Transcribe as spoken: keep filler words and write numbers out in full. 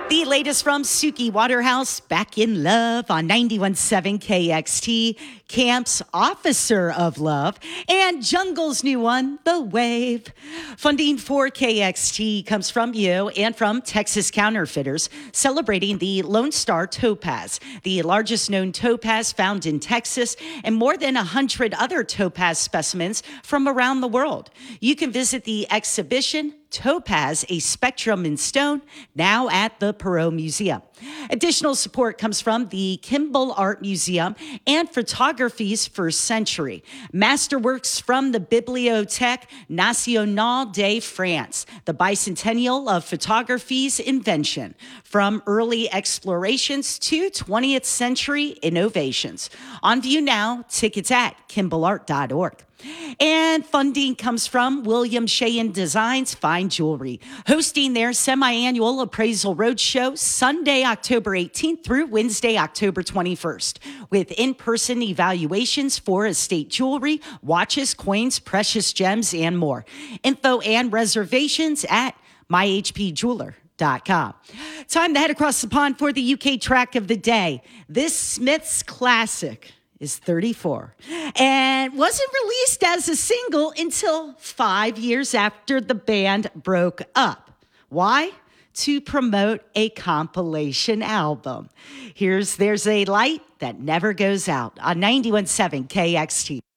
The latest from Suki Waterhouse, Back in Love on ninety-one point seven K X T, Camp's Officer of Love, and Jungle's new one, The Wave. Funding for K X T comes from you and from Texas Counterfeiters, celebrating the Lone Star Topaz, the largest known topaz found in Texas, and more than one hundred other topaz specimens from around the world. You can visit the exhibition Topaz, a Spectrum in Stone, now at the Perot Museum. Additional support comes from the Kimball Art Museum and Photography's First Century. Masterworks from the Bibliothèque Nationale de France, the bicentennial of photography's invention, from early explorations to twentieth century innovations. On view now, tickets at kimball art dot org. And funding comes from William Sheehan Designs Fine Jewelry, hosting their semi-annual appraisal roadshow Sunday, October eighteenth through Wednesday, October twenty-first, with in-person evaluations for estate jewelry, watches, coins, precious gems, and more. Info and reservations at my h p jeweler dot com. Time to head across the pond for the U K track of the day. This Smiths classic is thirty-four and wasn't released as a single until five years after the band broke up. Why? To promote a compilation album. Here's There's a Light That Never Goes Out on ninety-one point seven K X T.